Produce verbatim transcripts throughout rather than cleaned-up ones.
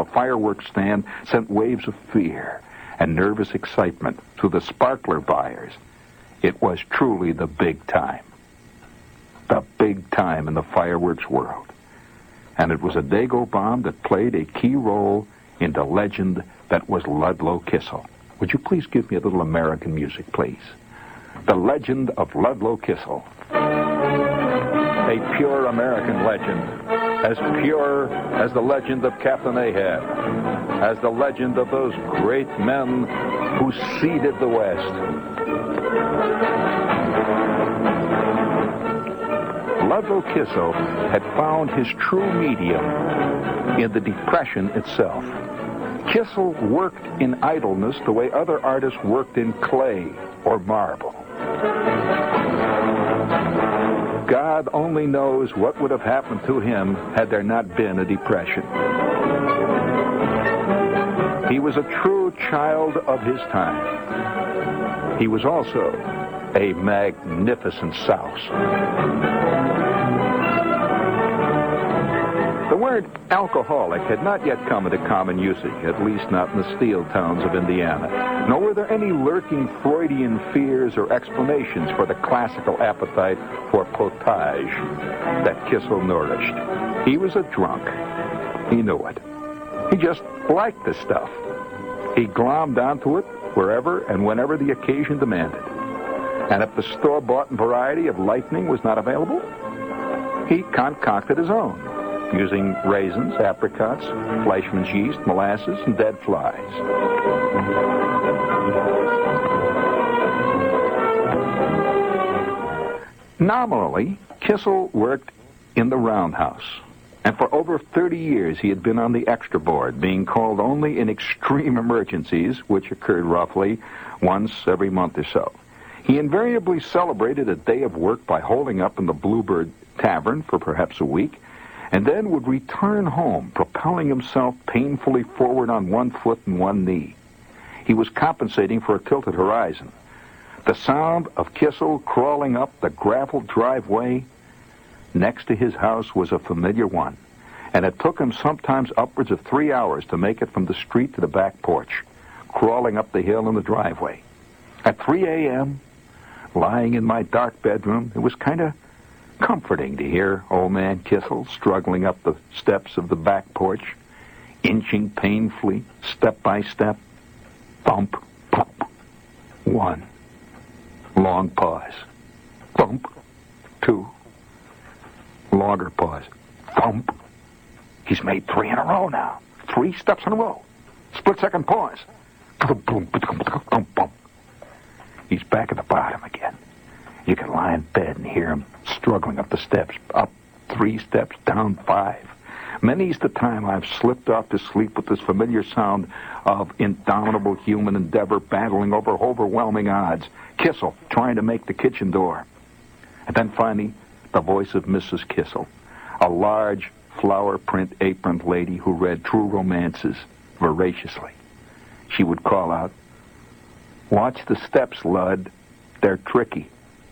fireworks stand sent waves of fear and nervous excitement to the sparkler buyers. It was truly the big time. The big time in the fireworks world. And it was a Dago bomb that played a key role in the legend that was Ludlow Kissel. Would you please give me a little American music, please? The legend of Ludlow Kissel. A pure American legend, as pure as the legend of Captain Ahab, as the legend of those great men who seeded the West. Ludlow Kissel had found his true medium in the Depression itself. Kissel worked in idleness the way other artists worked in clay or marble. God only knows what would have happened to him had there not been a Depression. He was a true child of his time. He was also a magnificent souse. The word alcoholic had not yet come into common usage, at least not in the steel towns of Indiana. Nor were there any lurking Freudian fears or explanations for the classical appetite for potage that Kissel nourished. He was a drunk. He knew it. He just liked the stuff. He glommed onto it wherever and whenever the occasion demanded. And if the store-bought variety of lightning was not available, he concocted his own, using raisins, apricots, Fleischmann's yeast, molasses, and dead flies. Nominally, Kissel worked in the roundhouse, and for over thirty years he had been on the extra board, being called only in extreme emergencies, which occurred roughly once every month or so. He invariably celebrated a day of work by holding up in the Bluebird Tavern for perhaps a week, and then would return home, propelling himself painfully forward on one foot and one knee. He was compensating for a tilted horizon. The sound of Kissel crawling up the gravel driveway next to his house was a familiar one, and it took him sometimes upwards of three hours to make it from the street to the back porch, crawling up the hill in the driveway. At three a.m., lying in my dark bedroom, it was kind of comforting to hear old man Kissel struggling up the steps of the back porch, inching painfully, step by step. Bump, bump. One. Long pause. Bump. Two. Longer pause. Bump. He's made three in a row now. Three steps in a row. Split second pause. Boom, boom, boom. He's back at the bottom again. You can lie in bed and hear him struggling up the steps, up three steps, down five. Many's the time I've slipped off to sleep with this familiar sound of indomitable human endeavor battling over overwhelming odds. Kissel trying to make the kitchen door. And then finally, the voice of Missus Kissel, a large flower print aproned lady who read true romances voraciously. She would call out, "Watch the steps, Lud. They're tricky."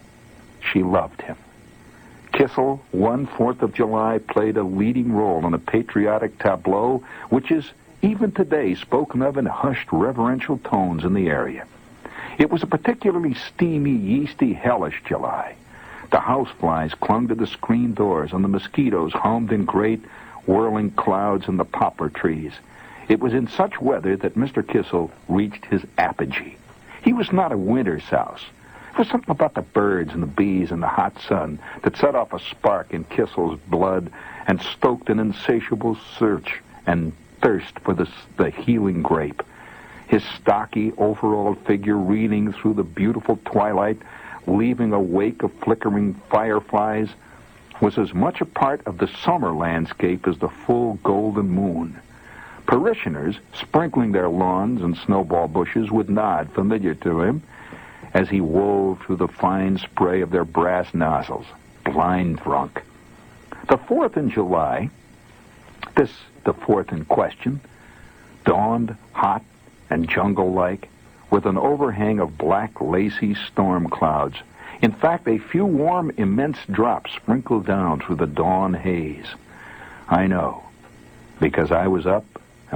She loved him. Kissel, one Fourth of July, played a leading role in a patriotic tableau which is even today spoken of in hushed reverential tones in the area. It was a particularly steamy, yeasty, hellish July. The houseflies clung to the screen doors, and the mosquitoes hummed in great, whirling clouds in the poplar trees. It was in such weather that Mister Kissel reached his apogee. He was not a winter souse. There was something about the birds and the bees and the hot sun that set off a spark in Kissel's blood and stoked an insatiable search and thirst for the, the healing grape. His stocky, overalled figure reeling through the beautiful twilight, leaving a wake of flickering fireflies, was as much a part of the summer landscape as the full golden moon. Parishioners, sprinkling their lawns and snowball bushes, would nod familiar to him as he wove through the fine spray of their brass nozzles, blind drunk. The fourth in July, this the fourth in question, dawned hot and jungle-like, with an overhang of black, lacy storm clouds. In fact, a few warm, immense drops sprinkled down through the dawn haze. I know, because I was up